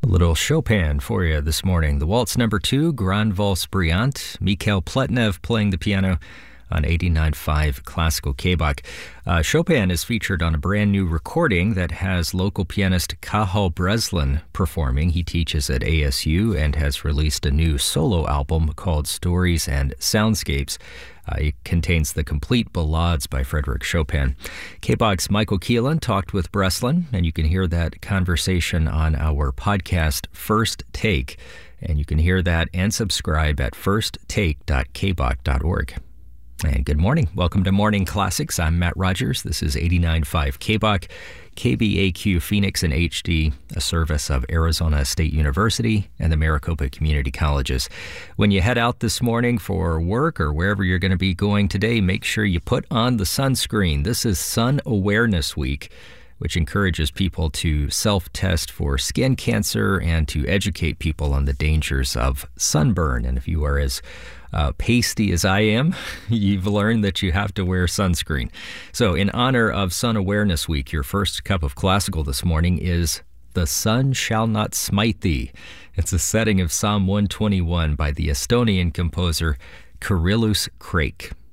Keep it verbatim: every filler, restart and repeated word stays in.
A little Chopin for you this morning. The Waltz Number Two, Grande Valse Brillante. Mikhail Pletnev playing the piano on eighty-nine point five Classical K B O C. Uh, Chopin is featured on a brand new recording that has local pianist Cathal Breslin performing. He teaches at A S U and has released a new solo album called Stories and Soundscapes. Uh, it contains the complete ballades by Frederick Chopin. K B O C's Michael Keelan talked with Breslin, and you can hear that conversation on our podcast, First Take. And you can hear that and subscribe at first take dot k b o c dot org. And good morning. Welcome to Morning Classics. I'm Matt Rogers. This is eighty-nine point five K B O C, K B A Q Phoenix in H D, a service of Arizona State University and the Maricopa Community Colleges. When you head out this morning for work or wherever you're going to be going today, make sure you put on the sunscreen. This is Sun Awareness Week, which encourages people to self-test for skin cancer and to educate people on the dangers of sunburn. And if you are as uh, pasty as I am, you've learned that you have to wear sunscreen. So in honor of Sun Awareness Week, your first cup of classical this morning is The Sun Shall Not Smite Thee. It's a setting of Psalm one twenty-one by the Estonian composer Kyrillos Krake.